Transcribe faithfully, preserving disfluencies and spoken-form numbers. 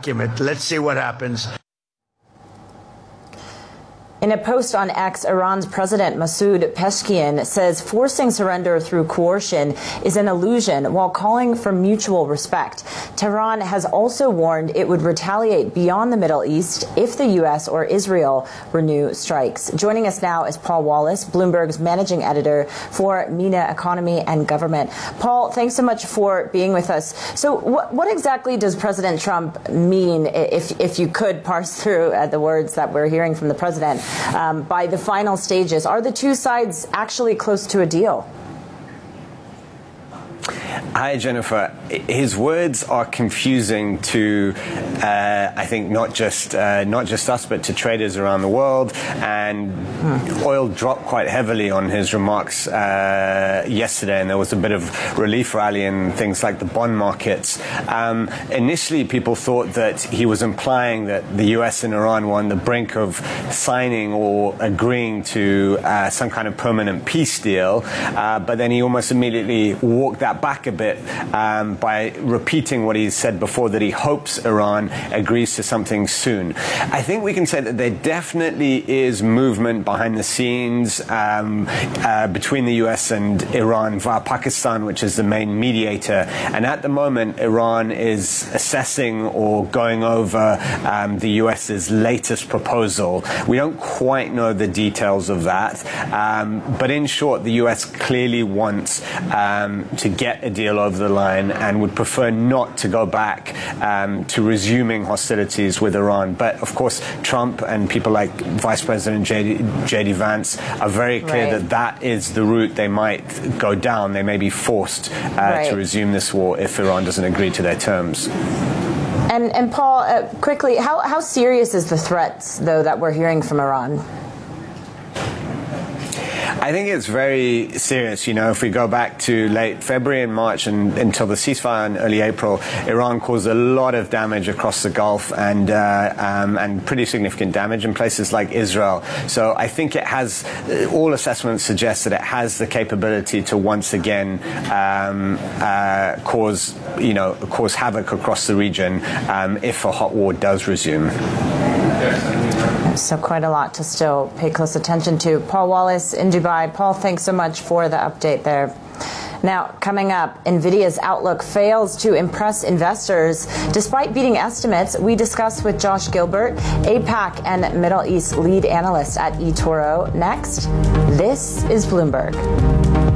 document. Let's see what happens. In a post on X, Iran's President Masoud Pezeshkian says forcing surrender through coercion is an illusion while calling for mutual respect. Tehran has also warned it would retaliate beyond the Middle East if the U S or Israel renew strikes. Joining us now is Paul Wallace, Bloomberg's managing editor for MENA Economy and Government. Paul, thanks so much for being with us. So what, what exactly does President Trump mean, if, if you could parse through uh, the words that we're hearing from the president? Um, by the final stages, are the two sides actually close to a deal? Hi, Jennifer. His words are confusing to, uh, I think, not just uh, not just us, but to traders around the world. And hmm. oil dropped quite heavily on his remarks uh, yesterday, and there was a bit of relief rally in things like the bond markets. Um, initially, people thought that he was implying that the U S and Iran were on the brink of signing or agreeing to uh, some kind of permanent peace deal, uh, but then he almost immediately walked that back a bit. Um, by repeating what he said before, that he hopes Iran agrees to something soon. I think we can say that there definitely is movement behind the scenes um, uh, between the U S and Iran via Pakistan, which is the main mediator. And at the moment, Iran is assessing or going over um, the US's latest proposal. We don't quite know the details of that. Um, but in short, the U S clearly wants um, to get a deal over the line and would prefer not to go back um, to resuming hostilities with Iran. But of course, Trump and people like Vice President J D Vance are very clear right. that that is the route they might go down. They may be forced uh, right. to resume this war if Iran doesn't agree to their terms. And, and Paul, uh, quickly, how, how serious is the threats, though, that we're hearing from Iran? I think it's very serious. You know, if we go back to late February and March and until the ceasefire in early April, Iran caused a lot of damage across the Gulf and uh, um, and pretty significant damage in places like Israel. So I think it has, all assessments suggest that it has the capability to once again um, uh, cause, you know, cause havoc across the region um, if a hot war does resume. So quite a lot to still pay close attention to. Paul Wallace in Dubai. Paul, thanks so much for the update there. Now, coming up, NVIDIA's outlook fails to impress investors. Despite beating estimates, we discuss with Josh Gilbert, APAC and Middle East lead analyst at eToro. Next, this is Bloomberg.